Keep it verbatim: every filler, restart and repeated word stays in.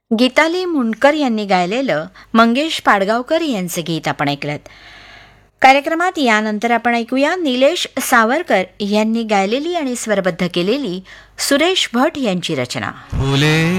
गीताली मुंडकर यांनी गायलेलं मंगेश पाडगावकर यांचे गीत आपण ऐकलं. कार्यक्रमात यानंतर आपण ऐकूया निलेश सावरकर यांनी गायलेली आणि स्वरबद्ध केलेली सुरेश भट यांची रचना.